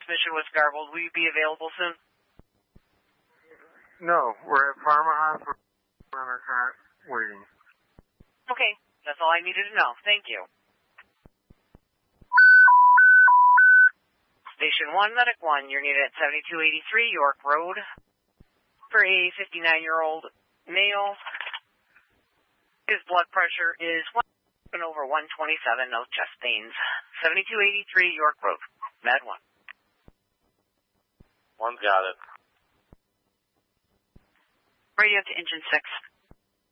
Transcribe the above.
transmission was garbled. Will you be available soon? No, we're at Pharma Hospital. We're on our car waiting. Okay, that's all I needed to know. Thank you. Station 1, Medic 1, you're needed at 7283 York Road for a 59-year-old male. His blood pressure is 1/127, no chest pains. 7283 York Road, Med 1. One's got it. Radio to engine 6.